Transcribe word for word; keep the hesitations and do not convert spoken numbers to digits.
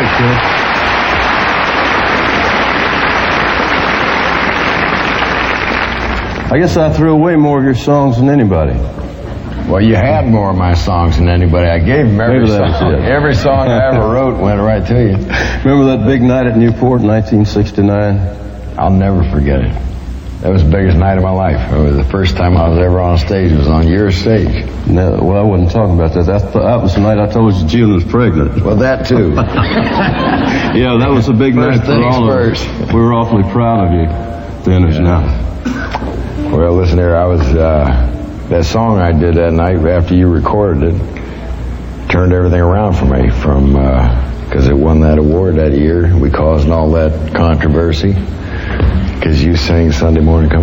Thanks, Jim. I guess I threw away more of your songs than anybody. Well, you had more of my songs than anybody. I gave them every Maybe that's song. it. Every song I ever wrote went right to you. Remember that big night at Newport in nineteen sixty-nine? I'll never forget it. That was the biggest night of my life. It was the first time I was ever on stage. It was on your stage. No, well, I wasn't talking about that. That, that was the night I told you June was pregnant. Well, that too. Yeah, that was a big First night for things all of us. first. We were awfully proud of you then as now. Well, listen here, I was, uh, that song I did that night after you recorded it turned everything around for me from, uh, because it won that award that year. We caused all that controversy because you sang Sunday Morning Come